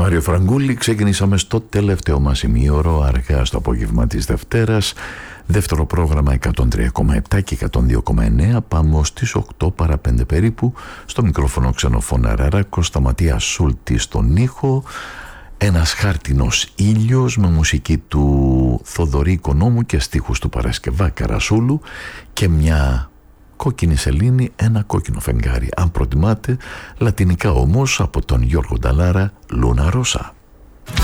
Μάριο Φραγκούλη. Ξεκινήσαμε στο τελευταίο μας ημίωρο, αργά στο απόγευμα της Δευτέρας. Δεύτερο πρόγραμμα 103,7 και 102,9. Πάμε στις 8 παρά 5 περίπου. Στο μικρόφωνο Ξενοφώνα Ραράκο, Σταματία Σούλτη στον ήχο. Ένας χάρτινος ήλιος με μουσική του Θοδωρή Οικονόμου και στίχους του Παρασκευά Καρασούλου και μια κόκκινη σελήνη, ένα κόκκινο φεγγάρι. Αν προτιμάτε, λατινικά όμως, από τον Γιώργο Νταλάρα, Λούνα Ρώσα.